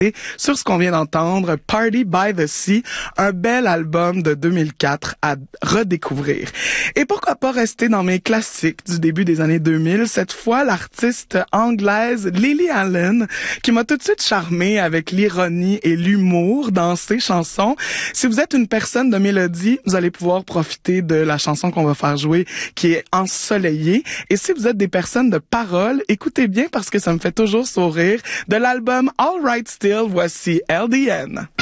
sur ce qu'on vient d'entendre, Party by the Sea, un bel album de 2004 à redécouvrir. Et pourquoi pas rester dans mes classiques du début des années 2000, cette fois l'artiste anglaise Lily Allen, qui m'a tout de suite charmée avec l'ironie et l'humour dans ses chansons. Si vous êtes une personne de mélodie, vous allez pouvoir profiter de la chanson qu'on va faire jouer, qui est Ensoleillée. Et si vous êtes des personnes de parole, écoutez bien parce que ça me fait toujours sourire. De l'album All Right Still, voici LDN.